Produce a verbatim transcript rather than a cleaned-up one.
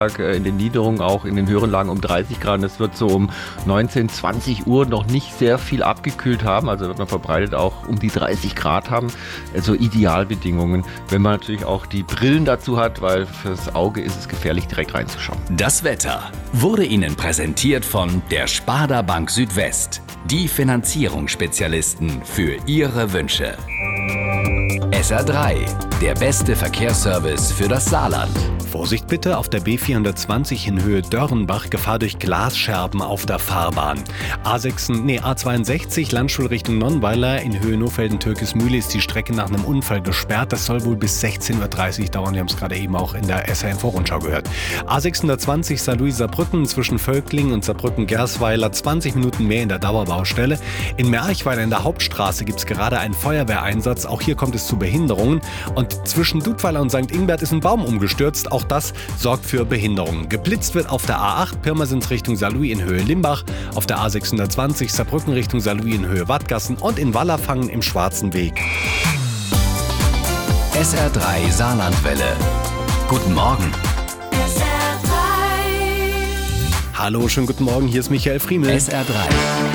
In den Niederungen, auch in den höheren Lagen um dreißig Grad. Es wird so um neunzehn, zwanzig Uhr noch nicht sehr viel abgekühlt haben. Also wird man verbreitet auch um die dreißig Grad haben. Also Idealbedingungen, wenn man natürlich auch die Brillen dazu hat, weil fürs Auge ist es gefährlich, direkt reinzuschauen. Das Wetter wurde Ihnen präsentiert von der Sparda Bank Südwest. Die Finanzierungsspezialisten für Ihre Wünsche. S R drei, der beste Verkehrsservice für das Saarland. Vorsicht bitte auf der B vierhundertzwanzig in Höhe Dörrenbach, Gefahr durch Glasscherben auf der Fahrbahn. A sechs, nee, A zweiundsechzig, Landschulrichtung Nonnweiler in Höhe Nofelden-Türkismühle ist die Strecke nach einem Unfall gesperrt. Das soll wohl bis sechzehn Uhr dreißig dauern. Wir haben es gerade eben auch in der S R Info-Rundschau gehört. A sechshundertzwanzig Saarlouis-Saarbrücken zwischen Völkling und Saarbrücken-Gersweiler, zwanzig Minuten mehr in der Dauerbaustelle. In Merchweiler in der Hauptstraße gibt es gerade einen Feuerwehreinsatz. Auch hier kommt es zu Behinderungen. Und zwischen Dudweiler und Sankt Ingbert ist ein Baum umgestürzt. Auch das sorgt für Behinderungen. Geblitzt wird auf der A acht Pirmasens Richtung Saarlouis in Höhe Limbach, auf der A sechshundertzwanzig Saarbrücken Richtung Saarlouis in Höhe Wattgassen und in Wallerfangen im Schwarzen Weg. S R drei Saarlandwelle. Guten Morgen. S R drei. Hallo, schönen guten Morgen, hier ist Michael Friemel. S R drei.